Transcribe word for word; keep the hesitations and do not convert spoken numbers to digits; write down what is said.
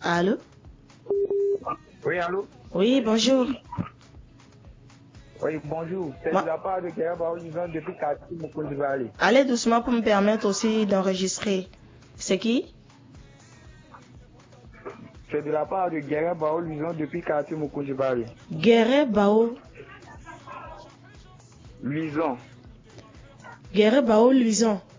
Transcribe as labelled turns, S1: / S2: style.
S1: Allô?
S2: Oui, allô?
S1: Oui, bonjour.
S2: Oui, bonjour. C'est
S1: Ma...
S2: de la part de Guerre Baoulison depuis quartier Moukoundi-Bali.
S1: Allez doucement pour me permettre aussi d'enregistrer. C'est qui?
S2: C'est de la part de Guerre Baoulison depuis quartier Moukoundi-Bali.
S1: Guéret Bao.
S2: Luison.
S1: Guéret Bao Luison.